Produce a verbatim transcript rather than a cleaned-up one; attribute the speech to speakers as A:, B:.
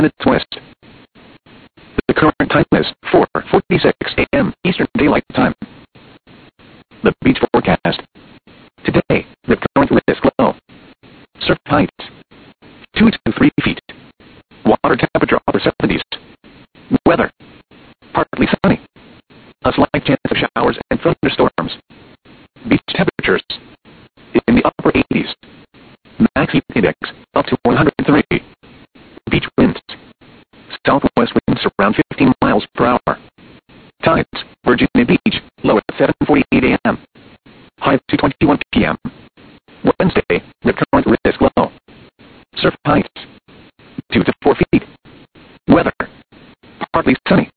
A: minutes west. The current time is four forty-six a m Eastern Daylight Time. The beach forecast. Today, the current risk low. Surf height, two to three feet. Water temperature upper seventies. Weather, partly sunny. A slight chance of showers and thunderstorms. Beach temperatures, in the upper eighties. Max heat index, up to one hundred three. Beach winds, southwest winds around fifteen miles per hour. Tides, Virginia Beach, low at seven forty-eight a m High at two twenty-one p m Wednesday, the current risk low. Surf height, two to four feet. Weather, partly sunny.